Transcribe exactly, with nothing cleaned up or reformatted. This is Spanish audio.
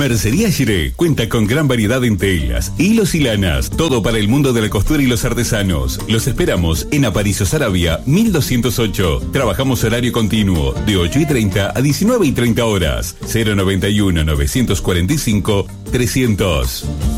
Mercería Giré cuenta con gran variedad en telas, hilos y lanas, todo para el mundo de la costura y los artesanos. Los esperamos en Aparicio Saravia, mil doscientos ocho. Trabajamos horario continuo, de ocho y treinta a diecinueve y treinta horas. cero noventa y uno, novecientos cuarenta y cinco, trescientos.